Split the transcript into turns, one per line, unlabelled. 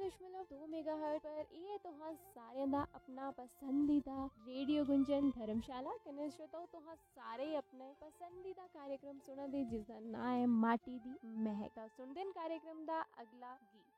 99.2 megahertz पर ये तुहां सारे दा अपना पसंदीदा रेडियो गुंजन धर्मशाला कने श्रोताओ तुहां सारे अपने पसंदीदा कार्यक्रम सुना दे जिसका नाम है माटी दी महक। सुनदे न कार्यक्रम दा अगला गीत।